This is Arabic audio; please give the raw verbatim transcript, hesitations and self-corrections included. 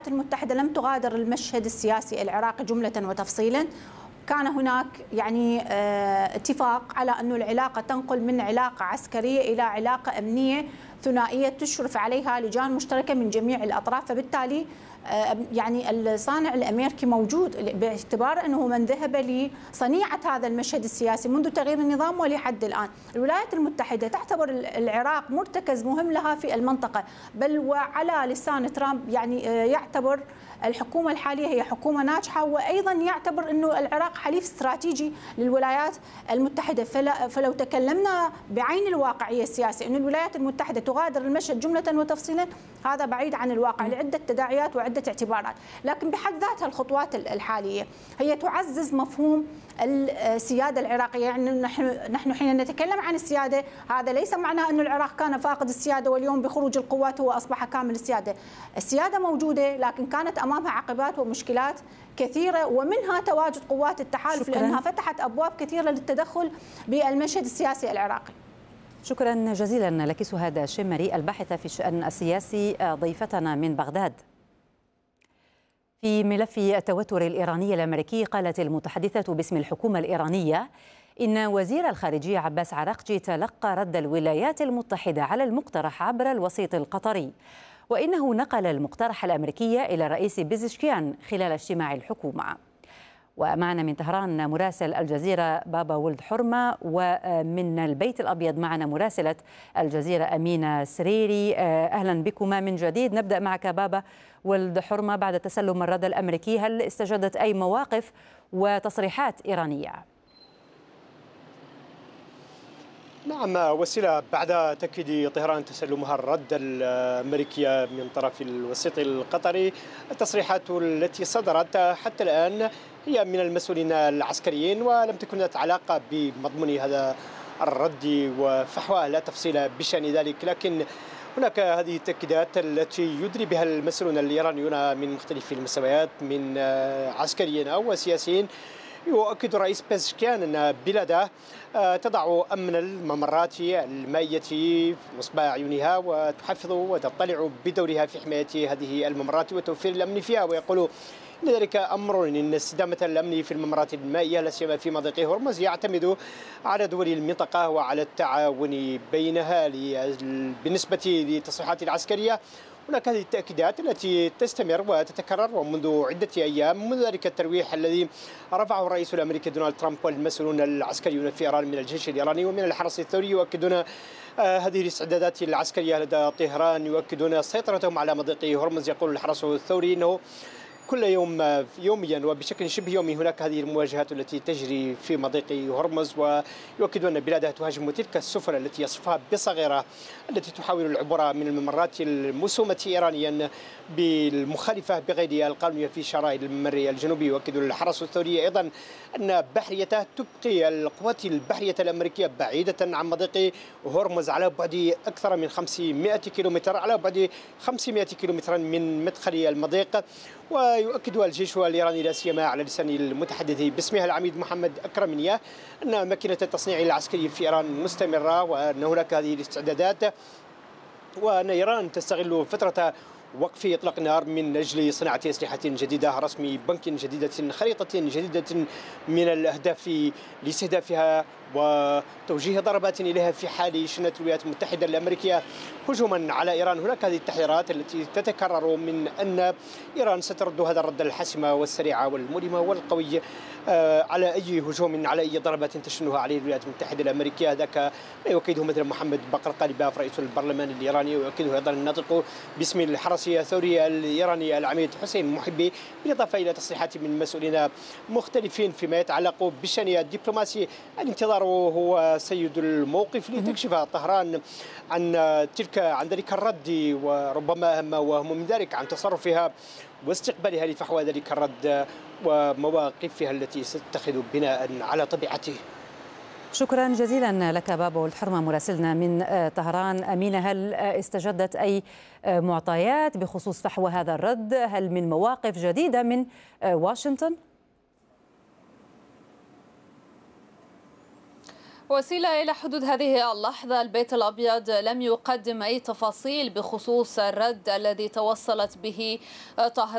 المتحدة لم تغادر المشهد السياسي العراقي جملة وتفصيلا. كان هناك يعني اتفاق على أن العلاقة تنقل من علاقة عسكرية إلى علاقة أمنية ثنائية تشرف عليها لجان مشتركة من جميع الأطراف، فبالتالي يعني الصانع الأمريكي موجود باعتبار أنه من ذهب لصنيعة هذا المشهد السياسي منذ تغيير النظام ولحد الآن. الولايات المتحدة تعتبر العراق مرتكز مهم لها في المنطقة، بل وعلى لسان ترامب يعني يعتبر الحكومة الحالية هي حكومة ناجحة، وأيضا يعتبر أنه العراق حليف استراتيجي للولايات المتحدة. فلو تكلمنا بعين الواقعية السياسية أن الولايات المتحدة تغادر المشهد جملة وتفصيلا، هذا بعيد عن الواقع لعدة تداعيات وعدة اعتبارات. لكن بحد ذاتها الخطوات الحالية هي تعزز مفهوم السيادة العراقية. يعني نحن نحن حين نتكلم عن السيادة هذا ليس معناه أن العراق كان فاقد السيادة واليوم بخروج القوات هو أصبح كامل السيادة. السيادة موجودة لكن كانت أمامها عقبات ومشكلات كثيرة، ومنها تواجد قوات التحالف شكراً. لأنها فتحت أبواب كثيرة للتدخل بالمشهد السياسي العراقي. شكرا جزيلا لك سهاد الشمري الباحثة في الشأن السياسي ضيفتنا من بغداد. في ملف التوتر الإيراني الأمريكي، قالت المتحدثة باسم الحكومة الإيرانية إن وزير الخارجية عباس عراقجي تلقى رد الولايات المتحدة على المقترح عبر الوسيط القطري، وإنه نقل المقترح الأمريكي إلى الرئيس بيزشكيان خلال اجتماع الحكومة. ومعنا من طهران مراسل الجزيرة بابا ولد حرمة، ومن البيت الأبيض معنا مراسلة الجزيرة أمينة سريري. أهلا بكما من جديد. نبدأ معك بابا ولد حرمة، بعد تسلم الرد الأمريكي هل استجدت أي مواقف وتصريحات إيرانية؟ نعم وسيلة، بعد تأكيد طهران تسلمها الرد الأمريكي من طرف الوسيط القطري، التصريحات التي صدرت حتى الآن هي من المسؤولين العسكريين ولم تكن لها علاقة بمضمون هذا الرد وفحواه، لا تفصيل بشأن ذلك. لكن هناك هذه التأكيدات التي يدري بها المسؤولون الإيرانيون من مختلف المستويات من عسكريين أو سياسيين. يؤكد الرئيس بيزشكيان أن بلاده تضع أمن الممرات المائية نصب أعينها وتحفظ وتطلع بدورها في حماية هذه الممرات وتوفير الأمن فيها، ويقول إن ذلك أمر إن استدامة الأمن في الممرات المائية لا سيما في مضيق هرمز يعتمد على دول المنطقة وعلى التعاون بينها. بالنسبة للتصريحات العسكرية هناك هذه التأكيدات التي تستمر وتتكرر ومنذ عدة أيام، منذ ذلك الترويح الذي رفعه الرئيس الأمريكي دونالد ترامب والمسؤولون العسكريون في إيران من الجيش الإيراني ومن الحرس الثوري، يؤكدون هذه الاستعدادات العسكرية لدى طهران، يؤكدون سيطرتهم على مضيق هرمز. يقول الحرس الثوري أنه كل يوم يوميا وبشكل شبه يومي هناك هذه المواجهات التي تجري في مضيق هرمز، ويؤكد أن بلاده تهاجم تلك السفن التي يصفها بصغيرة التي تحاول العبور من الممرات الموسومة إيرانيا بالمخالفة بغير القانونية في شرائط الممر الجنوبي. يؤكد الحرس الثوري أيضا أن بحريته تبقي القوات البحرية الأمريكية بعيدة عن مضيق هرمز على بعد أكثر من خمسمائة كيلومتر، على بعد خمسمائة كيلومتر من مدخل المضيق. ويؤكد الجيش الإيراني لا سيما على لسان المتحدث باسمها العميد محمد أكرمنية أن ماكينة التصنيع العسكري في إيران مستمرة، وأن هناك هذه الاستعدادات، وأن إيران تستغل فترة وقف إطلاق النار من أجل صناعة أسلحة جديدة، رسم بنك جديدة، خريطة جديدة من الأهداف لاستهدافها وتوجيه ضربات إليها في حال شنت الولايات المتحدة الأمريكية هجوما على إيران. هناك هذه التحذيرات التي تتكرر من أن إيران سترد هذا الرد الحاسم والسريع والمؤلم والقوي على أي هجوم، على أي ضربات تشنها عليه الولايات المتحدة الأمريكية. ذاك ما يؤكده مثلا محمد بقر قالباف رئيس البرلمان الإيراني، ويؤكده أيضا الناطق باسم الحرس الثوري الإيراني العميد حسين محبي، بالإضافة إلى تصريحات من مسؤولين مختلفين فيما يتعلق بالشأن الدبلوماسي. الانتظار هو سيد الموقف لتكشف طهران عن تلك عن ذلك الرد، وربما أهم وأهم من ذلك عن تصرفها واستقبالها لفحوى ذلك الرد ومواقفها التي ستتخذ بناء على طبيعته. شكرا جزيلا لك بابا ولد حرمة مراسلنا من طهران. أمينة، هل استجدت أي معطيات بخصوص فحوى هذا الرد؟ هل من مواقف جديدة من واشنطن؟ وسيلة، إلى حدود هذه اللحظة البيت الأبيض لم يقدم أي تفاصيل بخصوص الرد الذي توصلت به طهران